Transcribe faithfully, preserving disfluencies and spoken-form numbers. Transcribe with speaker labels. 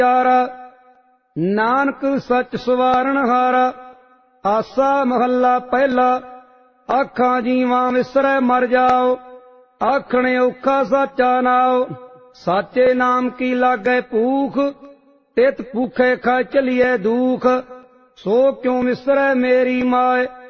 Speaker 1: ਚਾਰਾ नानक सच सवारण हारा। आसा महला पहला। आखा जीवा विसरै मर जाओ, आखने औखा साचा नाओ। साचे नाम की लागै भूख, तित भूखे खा चलिए दुख। सो क्यों विसरै मेरी माए,